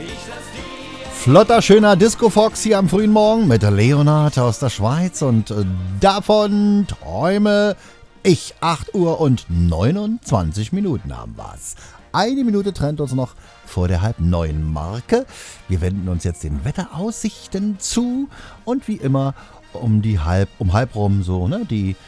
Flotter, schöner Disco-Fox hier am frühen Morgen mit Leonard aus der Schweiz und davon träume ich. 8 Uhr und 29 Minuten haben wir's. Eine Minute trennt uns noch vor der 8:30-Marke. Wir wenden uns jetzt den Wetteraussichten zu und wie immer um halb rum so, ne, die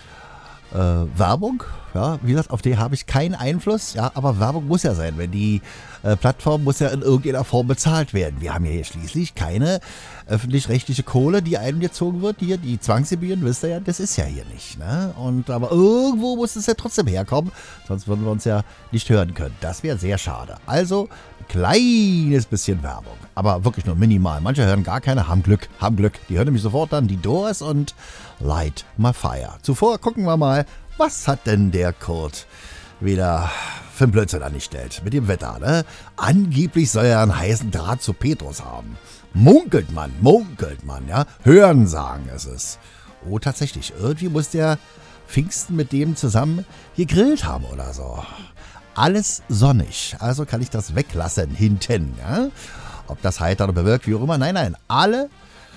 Werbung. Ja, wie gesagt, auf die habe ich keinen Einfluss, ja, aber Werbung muss ja sein, wenn die Plattform muss ja in irgendeiner Form bezahlt werden. Wir haben ja hier schließlich keine öffentlich-rechtliche Kohle, die einem gezogen wird. Hier, die Zwangsgebühren, wisst ihr ja, das ist ja hier nicht, ne? Aber irgendwo muss es ja trotzdem herkommen, sonst würden wir uns ja nicht hören können. Das wäre sehr schade. Also, ein kleines bisschen Werbung, aber wirklich nur minimal. Manche hören gar keine, haben Glück. Die hören nämlich sofort dann die Doors und Light My Fire. Zuvor gucken wir mal, was hat denn der Kurt wieder für einen Blödsinn angestellt mit dem Wetter, ne? Angeblich soll er einen heißen Draht zu Petrus haben. Munkelt man, ja? Hörensagen ist es. Oh, tatsächlich, irgendwie muss der Pfingsten mit dem zusammen gegrillt haben oder so. Alles sonnig, also kann ich das weglassen hinten, ja? Ob das heiter oder bewirkt, wie auch immer, nein, alle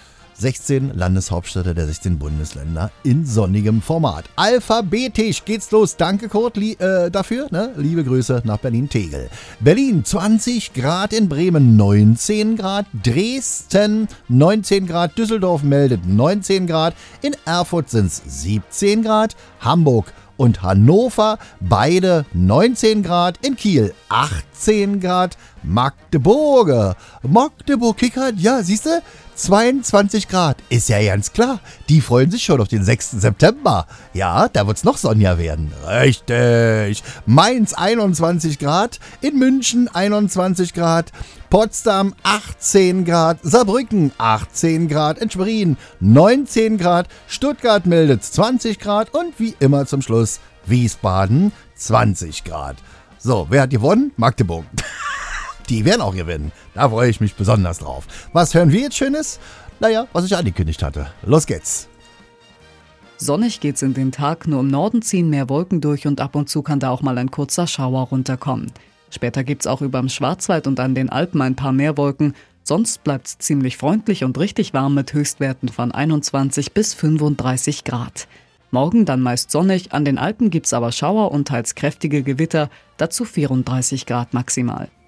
16 Landeshauptstädte der 16 Bundesländer in sonnigem Format. Alphabetisch geht's los. Danke, Kurt, dafür. Ne? Liebe Grüße nach Berlin-Tegel. Berlin 20 Grad, in Bremen 19 Grad, Dresden 19 Grad, Düsseldorf meldet 19 Grad, in Erfurt sind's 17 Grad, Hamburg und Hannover beide 19 Grad, in Kiel 18 Grad, Magdeburg kickert, ja, siehst du, 22 Grad, ist ja ganz klar. Die freuen sich schon auf den 6. September. Ja, da wird's noch sonniger werden. Richtig. Mainz 21 Grad, in München 21 Grad, Potsdam 18 Grad, Saarbrücken 18 Grad, in Schwerin 19 Grad, Stuttgart meldet 20 Grad und wie immer zum Schluss Wiesbaden 20 Grad. So, wer hat gewonnen? Magdeburg. Die werden auch gewinnen. Da freue ich mich besonders drauf. Was hören wir jetzt Schönes? Naja, was ich angekündigt hatte. Los geht's. Sonnig geht's in den Tag, nur im Norden ziehen mehr Wolken durch und ab und zu kann da auch mal ein kurzer Schauer runterkommen. Später gibt's auch überm Schwarzwald und an den Alpen ein paar mehr Wolken. Sonst bleibt's ziemlich freundlich und richtig warm mit Höchstwerten von 21 bis 35 Grad. Morgen dann meist sonnig, an den Alpen gibt's aber Schauer und teils kräftige Gewitter, dazu 34 Grad maximal.